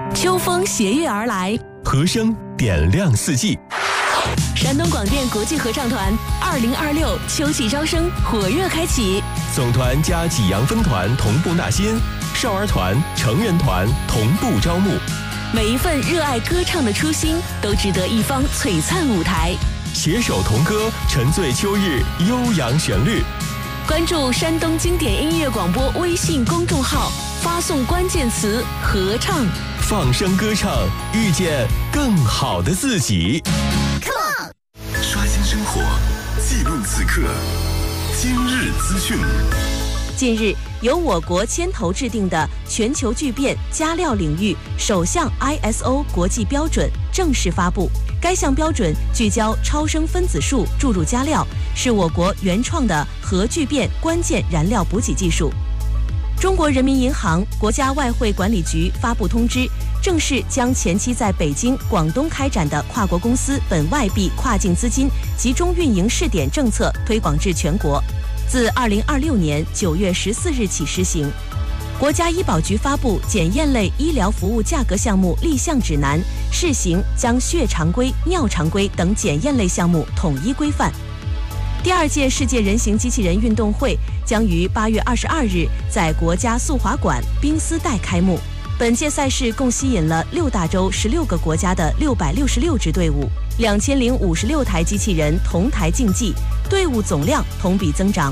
秋风携月而来， 和声点亮四季。 山东广电国际合唱团2026秋季招生火热开启， 总团加济阳分团同步纳新，少儿团、成人团同步招募。 每一份热爱歌唱的初心，都值得一方璀璨舞台。 携手同歌，沉醉秋日悠扬旋律。 关注山东经典音乐广播微信公众号，发送关键词“合唱”， 放声歌唱，遇见更好的自己。 刷新生活，记录此刻，今日资讯。 近日，由我国牵头制定的全球聚变加料领域首项 ISO 国际标准正式发布。该项标准聚焦超声分子束注入加料，是我国原创的核聚变关键燃料补给技术。中国人民银行、国家外汇管理局发布通知，正式将前期在北京、广东开展的跨国公司本外币跨境资金集中运营试点政策推广至全国，自2026年9月14日起实行。国家医保局发布检验类医疗服务价格项目立项指南，试行将血常规、尿常规等检验类项目统一规范。第2届世界人形机器人运动会将于8月22日在国家速滑馆冰丝带开幕。本届赛事共吸引了6大洲16个国家的666支队伍，2056台机器人同台竞技，队伍总量同比增长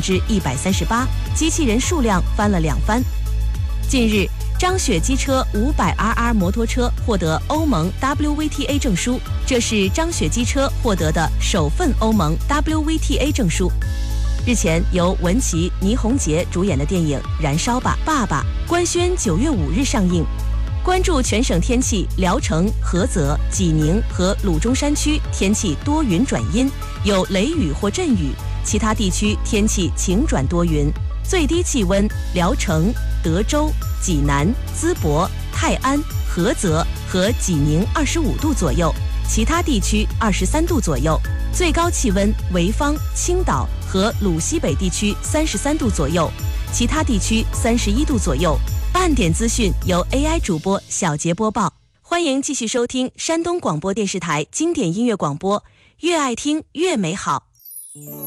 138%，机器人数量翻了2番。近日，张雪机车500RR 摩托车获得欧盟 WVTA 证书，这是张雪机车获得的首份欧盟 WVTA 证书。日前，由文琪、倪虹洁主演的电影《燃烧吧，爸爸》官宣9月5日上映。关注全省天气，聊城、菏泽、济宁和鲁中山区天气多云转阴，有雷雨或阵雨，其他地区天气晴转多云。最低气温，聊城、德州、济南、淄博、泰安、菏泽和济宁25度左右，其他地区23度左右。最高气温，潍坊、青岛和鲁西北地区33度左右，其他地区31度左右。半点资讯由 AI 主播小杰播报，欢迎继续收听山东广播电视台经典音乐广播，越爱听越美好。